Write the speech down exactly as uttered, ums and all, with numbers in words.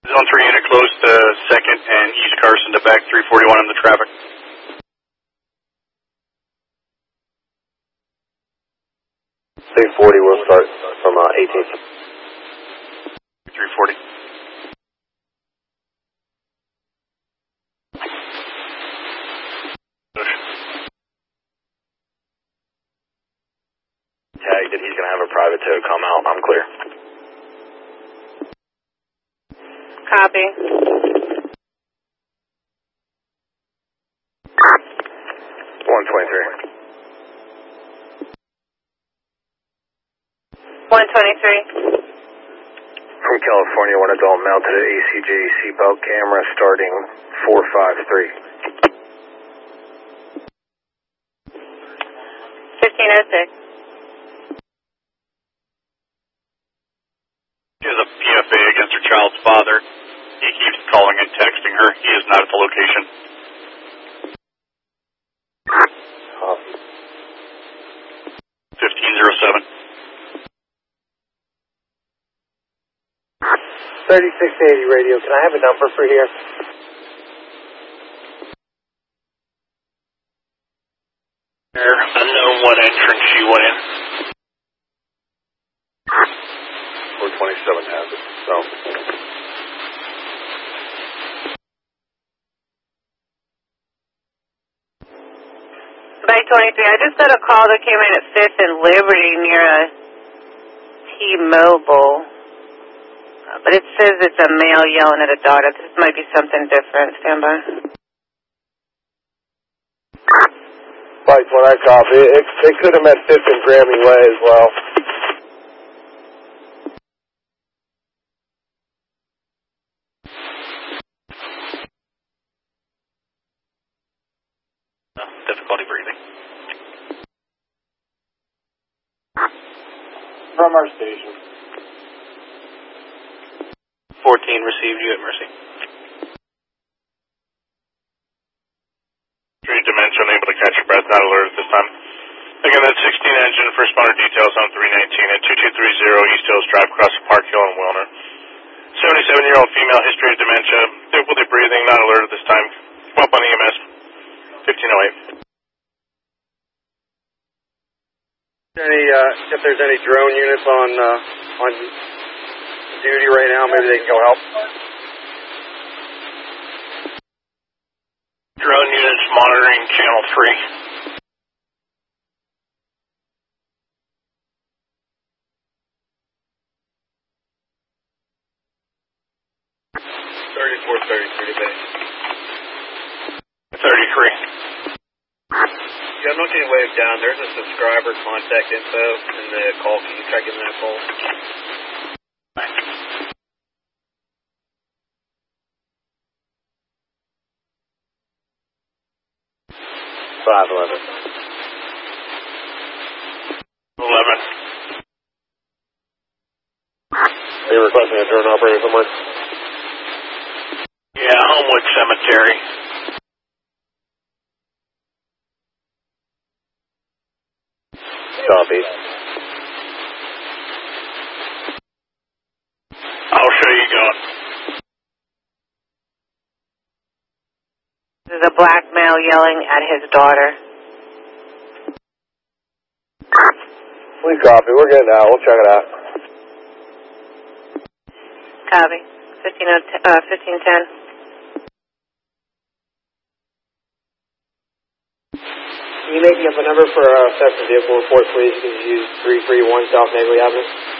Zone three unit close to second and East Carson to back three forty-one on the traffic. three forty will start from uh, eighteenth. three forty. Tagged that he's going to have a private tow come out. I'm clear. Copy. one twenty-three. one twenty-three. From California, one adult mounted at A C J seatbelt camera starting four five three. fifteen oh six. She has a P F A against her child's father. He keeps calling and texting her. He is not at the location. fifteen oh seven. thirty-six eighty radio, can I have a number for here? Unknown what entrance she went in. four twenty-seven has it, so. Bike twenty-three, I just got a call that came in at fifth and Liberty near a T-Mobile. Uh, but it says it's a male yelling at a daughter. This might be something different. Stand by. Bike when I copy, it, it, it could have meant fifth and Grammy Way as well. No, difficulty breathing. From our station. fourteen received you at Mercy. Three dimension, unable to catch your breath, not alert at this time. Again, that's sixteen engine, first responder details on three nineteen at two two three zero East Hills Drive, across Park Hill and Wilner. seventy-seven-year-old female, history of dementia, difficulty breathing, not alert at this time. Come up on E M S, fifteen oh eight. Any, uh, if there's any drone units on, uh, on duty right now, maybe they can go help. Drone units monitoring channel three. thirty-four thirty-three today. thirty-three. Yeah, I'm looking at wave down. There's a subscriber contact info in the call. Can you try giving that a call? Five eleven. Eleven. Are you requesting a drone operator somewhere? Yeah, Homewood Cemetery. Copy. I'll show you going. There's a black male yelling at his daughter. We copy. We're getting out. We'll check it out. Copy. fifteen ten. Can you make me up a number for a uh, separate vehicle report, please? Can you use three three one South Nagley Avenue?